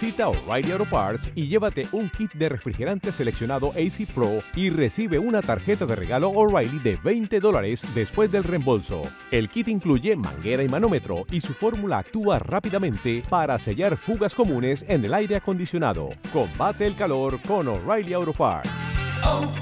Visita O'Reilly Auto Parts y llévate un kit de refrigerante seleccionado AC Pro y recibe una tarjeta de regalo O'Reilly de $20 después del reembolso. El kit incluye manguera y manómetro y su fórmula actúa rápidamente para sellar fugas comunes en el aire acondicionado. Combate el calor con O'Reilly Auto Parts.